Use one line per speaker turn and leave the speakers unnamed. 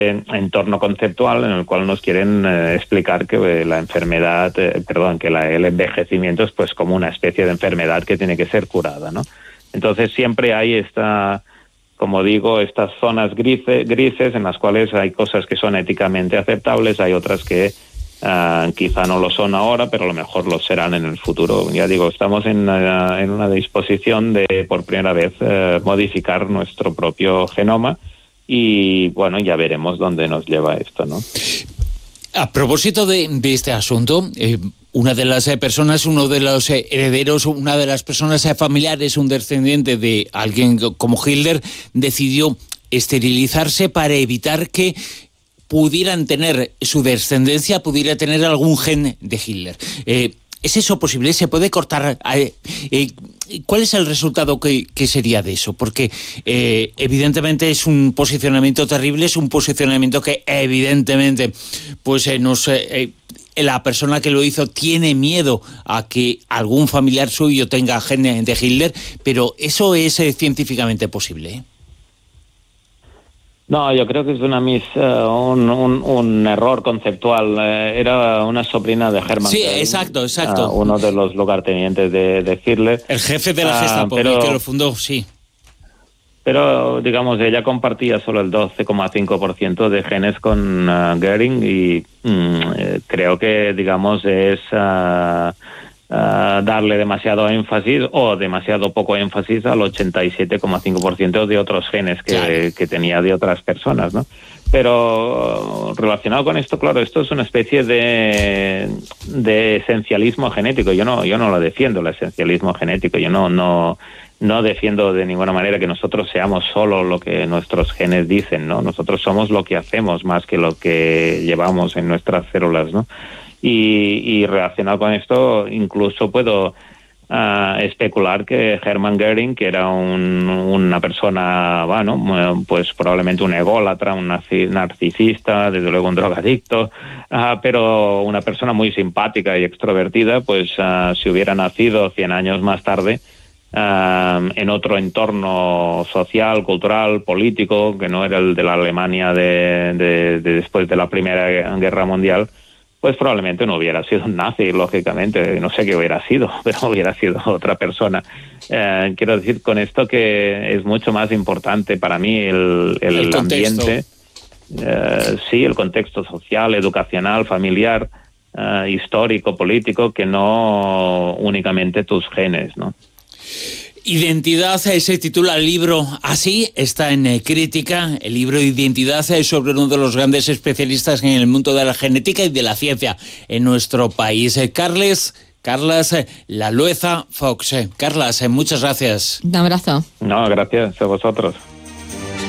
entorno conceptual en el cual nos quieren explicar que la enfermedad, que el envejecimiento es pues como una especie de enfermedad que tiene que ser curada, ¿no? Entonces siempre hay como digo, estas zonas grises en las cuales hay cosas que son éticamente aceptables, hay otras que quizá no lo son ahora, pero a lo mejor lo serán en el futuro. Ya digo, estamos en una disposición de, por primera vez, modificar nuestro propio genoma y, bueno, ya veremos dónde nos lleva esto, ¿no?
A propósito de este asunto, una de las personas, uno de los herederos, una de las personas familiares, un descendiente de alguien como Hitler, decidió esterilizarse para evitar que pudieran tener su descendencia, pudiera tener algún gen de Hitler. ¿Es eso posible? ¿Se puede cortar? ¿Cuál es el resultado que sería de eso? Porque evidentemente es un posicionamiento terrible, es un posicionamiento que evidentemente pues la persona que lo hizo tiene miedo a que algún familiar suyo tenga gen de Hitler, pero ¿eso es científicamente posible?
No, yo creo que es un error conceptual. Era una sobrina de Hermann
Sí,
Göring,
exacto.
Uno de los lugartenientes de Hitler.
El jefe de la Gestapo, el que lo fundó, sí.
Pero, digamos, ella compartía solo el 12,5% de genes con Göring y creo que, digamos, es darle demasiado énfasis o demasiado poco énfasis al 87,5% de otros genes que tenía de otras personas, ¿no? Pero relacionado con esto, claro, esto es una especie de esencialismo genético. Yo no lo defiendo, el esencialismo genético. Yo no defiendo de ninguna manera que nosotros seamos solo lo que nuestros genes dicen, ¿no? Nosotros somos lo que hacemos más que lo que llevamos en nuestras células, ¿no? Y relacionado con esto, incluso puedo especular que Hermann Göring, que era una persona, bueno, pues probablemente un ególatra, un narcisista, desde luego un drogadicto, pero una persona muy simpática y extrovertida, pues si hubiera nacido 100 años más tarde, en otro entorno social, cultural, político, que no era el de la Alemania de después de la Primera Guerra Mundial, pues probablemente no hubiera sido un nazi, lógicamente, no sé qué hubiera sido, pero hubiera sido otra persona. Quiero decir con esto que es mucho más importante para mí el ambiente, sí, el contexto social, educacional, familiar, histórico, político, que no únicamente tus genes, ¿no?
Identidad, se titula el libro así, está en Crítica, el libro Identidad sobre uno de los grandes especialistas en el mundo de la genética y de la ciencia en nuestro país. Carlas Lalueza Fox. Carlas, muchas gracias.
Un abrazo.
No, gracias a vosotros.